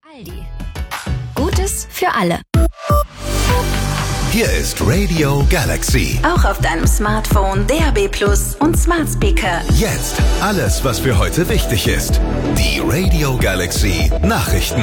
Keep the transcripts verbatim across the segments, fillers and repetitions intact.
Aldi. Gutes für alle. Hier ist Radio Galaxy. Auch auf deinem Smartphone, D A B Plus und Smart Speaker. Jetzt alles, was für heute wichtig ist. Die Radio Galaxy Nachrichten.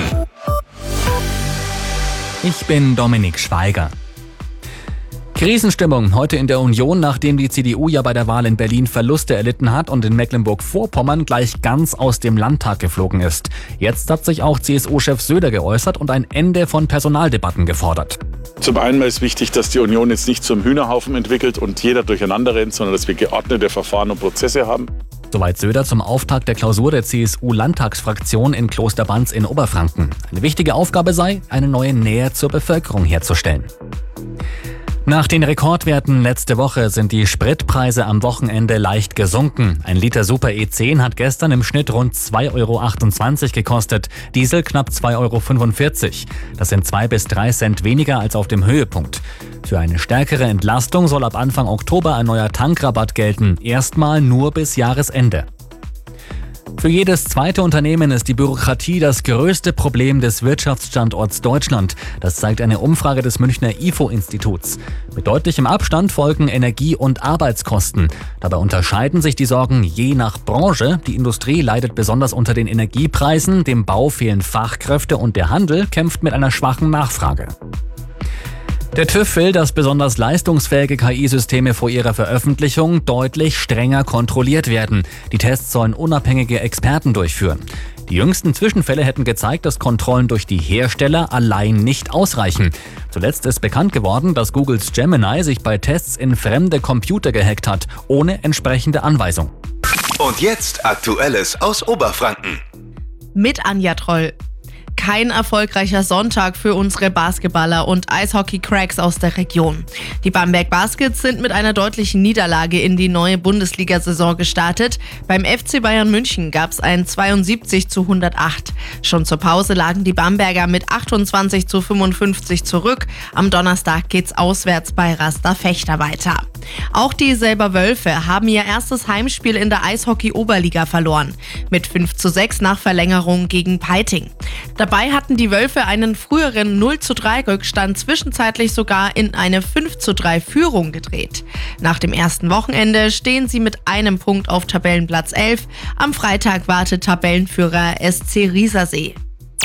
Ich bin Dominik Schweiger. Krisenstimmung heute in der Union, nachdem die C D U ja bei der Wahl in Berlin Verluste erlitten hat und in Mecklenburg-Vorpommern gleich ganz aus dem Landtag geflogen ist. Jetzt hat sich auch C S U-Chef Söder geäußert und ein Ende von Personaldebatten gefordert. Zum einen ist wichtig, dass die Union jetzt nicht zum Hühnerhaufen entwickelt und jeder durcheinander rennt, sondern dass wir geordnete Verfahren und Prozesse haben. Soweit Söder zum Auftakt der Klausur der C S U-Landtagsfraktion in Klosterbanz in Oberfranken. Eine wichtige Aufgabe sei, eine neue Nähe zur Bevölkerung herzustellen. Nach den Rekordwerten letzte Woche sind die Spritpreise am Wochenende leicht gesunken. Ein Liter Super E zehn hat gestern im Schnitt rund zwei Euro achtundzwanzig gekostet, Diesel knapp zwei Euro fünfundvierzig. Das sind zwei bis drei Cent weniger als auf dem Höhepunkt. Für eine stärkere Entlastung soll ab Anfang Oktober ein neuer Tankrabatt gelten, erstmal nur bis Jahresende. Für jedes zweite Unternehmen ist die Bürokratie das größte Problem des Wirtschaftsstandorts Deutschland. Das zeigt eine Umfrage des Münchner I F O-Instituts. Mit deutlichem Abstand folgen Energie- und Arbeitskosten. Dabei unterscheiden sich die Sorgen je nach Branche. Die Industrie leidet besonders unter den Energiepreisen, dem Bau fehlen Fachkräfte und der Handel kämpft mit einer schwachen Nachfrage. Der TÜV will, dass besonders leistungsfähige K I-Systeme vor ihrer Veröffentlichung deutlich strenger kontrolliert werden. Die Tests sollen unabhängige Experten durchführen. Die jüngsten Zwischenfälle hätten gezeigt, dass Kontrollen durch die Hersteller allein nicht ausreichen. Zuletzt ist bekannt geworden, dass Googles Gemini sich bei Tests in fremde Computer gehackt hat, ohne entsprechende Anweisung. Und jetzt Aktuelles aus Oberfranken. Mit Anja Troll. Kein erfolgreicher Sonntag für unsere Basketballer und Eishockey-Cracks aus der Region. Die Bamberg Baskets sind mit einer deutlichen Niederlage in die neue Bundesliga-Saison gestartet. Beim F C Bayern München gab es ein zweiundsiebzig zu hundertacht. Schon zur Pause lagen die Bamberger mit achtundzwanzig zu fünfundfünfzig zurück. Am Donnerstag geht's auswärts bei Rasta Fechter weiter. Auch die Selber Wölfe haben ihr erstes Heimspiel in der Eishockey-Oberliga verloren. Mit fünf zu sechs nach Verlängerung gegen Peiting. Dabei hatten die Wölfe einen früheren null zu drei Rückstand zwischenzeitlich sogar in eine fünf zu drei Führung gedreht. Nach dem ersten Wochenende stehen sie mit einem Punkt auf Tabellenplatz elf. Am Freitag wartet Tabellenführer S C Riesersee.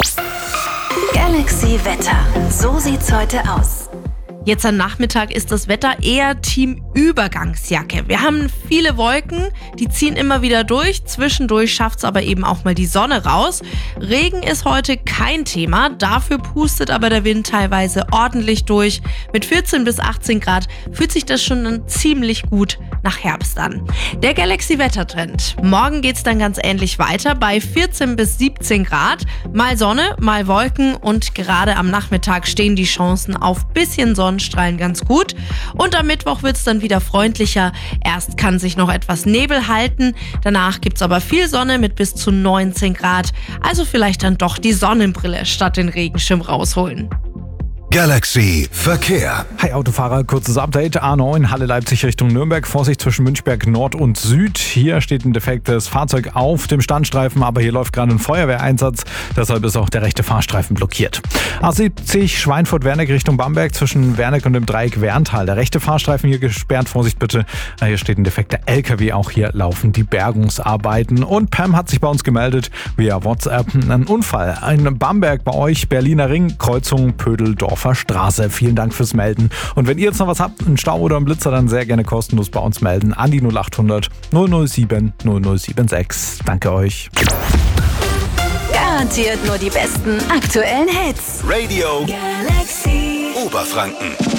Galaxy Wetter. So sieht's heute aus. Jetzt am Nachmittag ist das Wetter eher Team Übergangsjacke. Wir haben viele Wolken, die ziehen immer wieder durch. Zwischendurch schafft es aber eben auch mal die Sonne raus. Regen ist heute kein Thema, dafür pustet aber der Wind teilweise ordentlich durch. Mit vierzehn bis achtzehn Grad fühlt sich das schon ziemlich gut nach Herbst an. Der Galaxy-Wettertrend. Morgen geht es dann ganz ähnlich weiter bei vierzehn bis siebzehn Grad. Mal Sonne, mal Wolken und gerade am Nachmittag stehen die Chancen auf bisschen Sonnenstrahlen ganz gut. Und am Mittwoch wird es dann wieder freundlicher. Erst kann sich noch etwas Nebel halten, danach gibt es aber viel Sonne mit bis zu neunzehn Grad. Also vielleicht dann doch die Sonnenbrille statt den Regenschirm rausholen. Galaxy Verkehr. Hi Autofahrer, kurzes Update. A neun Halle Leipzig Richtung Nürnberg. Vorsicht zwischen Münchberg Nord und Süd. Hier steht ein defektes Fahrzeug auf dem Standstreifen, aber hier läuft gerade ein Feuerwehreinsatz. Deshalb ist auch der rechte Fahrstreifen blockiert. A siebzig Schweinfurt-Werneck Richtung Bamberg zwischen Werneck und dem Dreieck Werntal. Der rechte Fahrstreifen hier gesperrt. Vorsicht bitte. Hier steht ein defekter L K W. Auch hier laufen die Bergungsarbeiten. Und Pam hat sich bei uns gemeldet via WhatsApp. Ein Unfall. In Bamberg bei euch. Berliner Ring. Kreuzung Pödeldorfer Straße. Vielen Dank fürs Melden. Und wenn ihr jetzt noch was habt, einen Stau oder einen Blitzer, dann sehr gerne kostenlos bei uns melden. An die null achthundert null null sieben null null sieben sechs. Danke euch. Garantiert nur die besten aktuellen Hits. Radio Galaxy Oberfranken.